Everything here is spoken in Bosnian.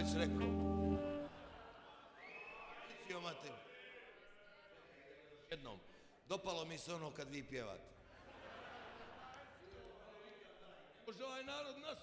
si rekao? Jednom, dopalo mi se ono kad vi pjevate. Može ovaj narod nas